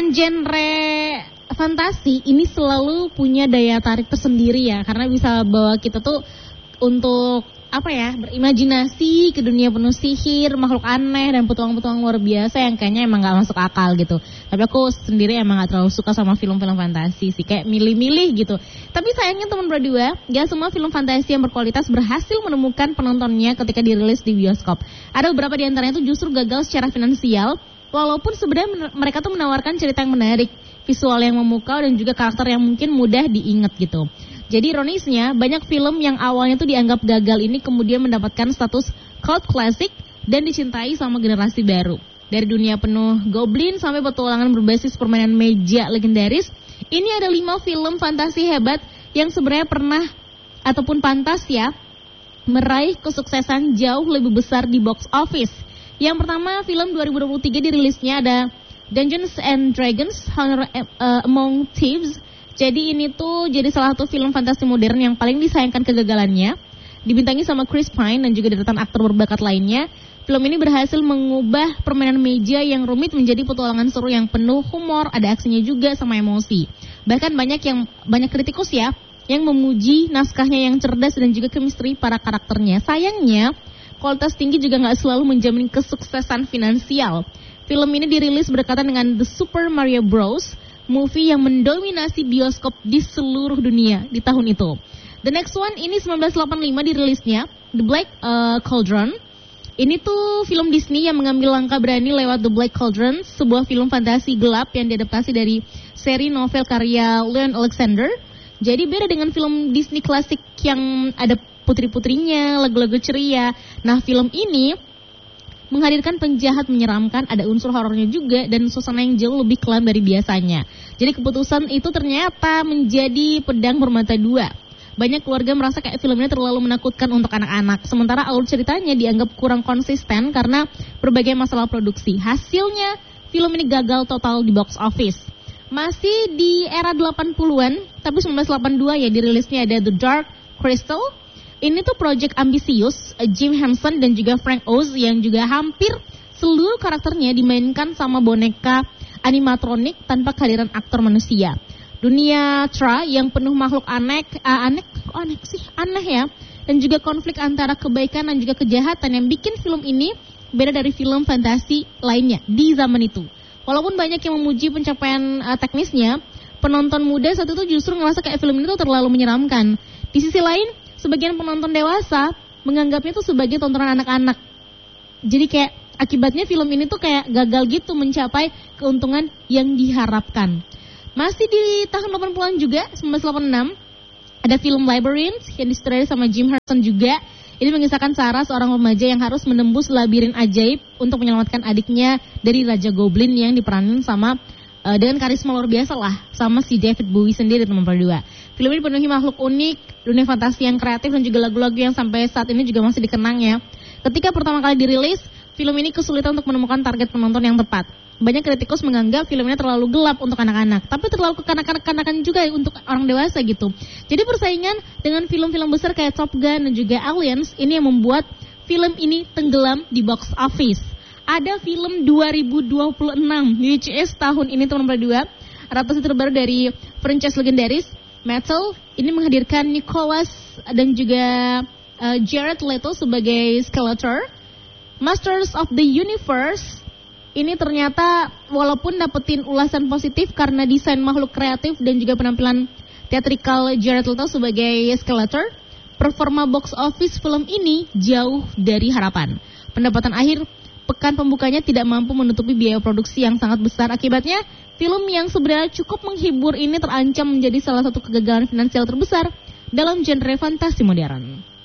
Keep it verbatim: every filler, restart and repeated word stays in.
Dengan genre fantasi ini selalu punya daya tarik tersendiri ya, karena bisa bawa kita tuh untuk apa ya, berimajinasi ke dunia penuh sihir, makhluk aneh dan petualang-petualang luar biasa yang kayaknya emang gak masuk akal gitu. Tapi aku sendiri emang gak terlalu suka sama film-film fantasi sih, kayak milih-milih gitu. Tapi sayangnya teman berdua, gak semua film fantasi yang berkualitas berhasil menemukan penontonnya ketika dirilis di bioskop. Ada beberapa di antaranya itu justru gagal secara finansial, walaupun sebenarnya mereka tuh menawarkan cerita yang menarik, visual yang memukau dan juga karakter yang mungkin mudah diingat gitu. Jadi ironisnya, banyak film yang awalnya tuh dianggap gagal ini kemudian mendapatkan status cult classic dan dicintai sama generasi baru. Dari dunia penuh goblin sampai petualangan berbasis permainan meja legendaris, ini ada lima film fantasi hebat yang sebenarnya pernah ataupun pantas ya meraih kesuksesan jauh lebih besar di box office. Yang pertama, film dua ribu dua puluh tiga dirilisnya ada Dungeons and Dragons Honor uh, Among Thieves. Jadi ini tuh jadi salah satu film fantasi modern yang paling disayangkan kegagalannya. Dibintangi sama Chris Pine dan juga deretan aktor berbakat lainnya. Film ini berhasil mengubah permainan meja yang rumit menjadi petualangan seru yang penuh humor, ada aksinya juga sama emosi. Bahkan banyak yang banyak kritikus ya yang memuji naskahnya yang cerdas dan juga chemistry para karakternya. Sayangnya kualitas tinggi juga nggak selalu menjamin kesuksesan finansial. Film ini dirilis berdekatan dengan The Super Mario Bros. Movie yang mendominasi bioskop di seluruh dunia di tahun itu. The next one ini sembilan belas delapan puluh lima dirilisnya, The Black uh, Cauldron. Ini tuh film Disney yang mengambil langkah berani lewat The Black Cauldron, sebuah film fantasi gelap yang diadaptasi dari seri novel karya Leon Alexander. Jadi beda dengan film Disney klasik yang ada putri-putrinya, lagu-lagu ceria. Nah, film ini menghadirkan penjahat menyeramkan, ada unsur horornya juga, dan suasana yang jauh lebih kelam dari biasanya. Jadi keputusan itu ternyata menjadi pedang bermata dua. Banyak keluarga merasa kayak film ini terlalu menakutkan untuk anak-anak, sementara alur ceritanya dianggap kurang konsisten karena berbagai masalah produksi. Hasilnya, film ini gagal total di box office. Masih di era delapan puluhan, tapi sembilan belas delapan puluh dua ya dirilisnya ada The Dark Crystal. Ini tuh project ambisius, Jim Henson dan juga Frank Oz yang juga hampir seluruh karakternya dimainkan sama boneka animatronik tanpa kehadiran aktor manusia. Dunia Tra yang penuh makhluk aneh, uh, aneh, kok aneh sih, aneh ya, dan juga konflik antara kebaikan dan juga kejahatan yang bikin film ini beda dari film fantasi lainnya di zaman itu. Walaupun banyak yang memuji pencapaian uh, teknisnya, penonton muda saat itu justru ngerasa kayak film ini tuh terlalu menyeramkan. Di sisi lain, sebagian penonton dewasa menganggapnya tuh sebagai tontonan anak-anak. Jadi kayak akibatnya film ini tuh kayak gagal gitu mencapai keuntungan yang diharapkan. Masih di tahun delapan puluhan juga, sembilan belas delapan puluh enam, ada film Labyrinth yang disutradarai sama Jim Henson juga. Ini mengisahkan Sarah, seorang remaja yang harus menembus labirin ajaib untuk menyelamatkan adiknya dari Raja Goblin yang diperanin sama uh, dengan karisma luar biasa lah, sama si David Bowie sendiri teman berdua. Film ini penuhi makhluk unik, dunia fantasi yang kreatif dan juga lagu-lagu yang sampai saat ini juga masih dikenang ya. Ketika pertama kali dirilis, film ini kesulitan untuk menemukan target penonton yang tepat. Banyak kritikus menganggap film ini terlalu gelap untuk anak-anak, tapi terlalu kekanak-kanakan juga untuk orang dewasa gitu. Jadi persaingan dengan film-film besar kayak Top Gun dan juga Aliens ini yang membuat film ini tenggelam di box office. Ada film dua ribu dua puluh enam, which is tahun ini tahun berdua, adaptasi terbaru dari franchise legendaris Metal. Ini menghadirkan Nicholas dan juga uh, Jared Leto sebagai Skeletor. Masters of the Universe ini ternyata walaupun dapetin ulasan positif karena desain makhluk kreatif dan juga penampilan teatrikal Jared Leto sebagai Skeletor, performa box office film ini jauh dari harapan. Pendapatan akhir pekan pembukanya tidak mampu menutupi biaya produksi yang sangat besar. Akibatnya, film yang sebenarnya cukup menghibur ini terancam menjadi salah satu kegagalan finansial terbesar dalam genre fantasi modern.